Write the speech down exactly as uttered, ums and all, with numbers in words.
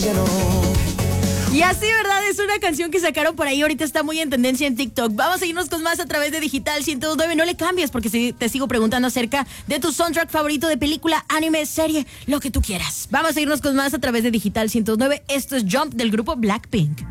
Y así, ¿verdad? Es una canción que sacaron por ahí. Ahorita está muy en tendencia en TikTok. Vamos a seguirnos con más a través de Digital ciento dos punto nueve. No le cambies porque te sigo preguntando acerca de tu soundtrack favorito de película, anime, serie, lo que tú quieras. Vamos a seguirnos con más a través de Digital ciento dos punto nueve. Esto es Jump del grupo Blackpink.